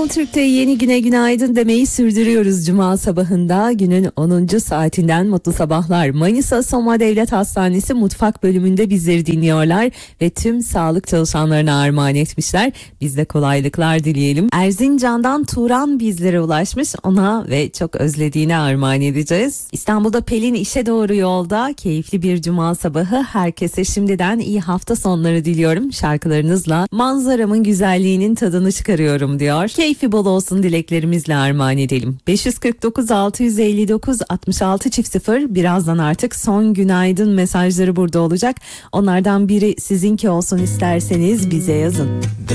Kral Türk'te yeni güne günaydın demeyi sürdürüyoruz Cuma sabahında. Günün 10. saatinden mutlu sabahlar. Manisa Soma Devlet Hastanesi mutfak bölümünde bizleri dinliyorlar ve tüm sağlık çalışanlarına armağan etmişler. Biz de kolaylıklar dileyelim. Erzincan'dan Turan bizlere ulaşmış, ona ve çok özlediğine armağan edeceğiz. İstanbul'da Pelin işe doğru yolda. Keyifli bir Cuma sabahı. Herkese şimdiden iyi hafta sonları diliyorum. Şarkılarınızla manzaramın güzelliğinin tadını çıkarıyorum diyor. Keyfi bol olsun dileklerimizle armağan edelim. 549 659 66 0. Birazdan artık son günaydın mesajları burada olacak. Onlardan biri sizinki olsun isterseniz bize yazın.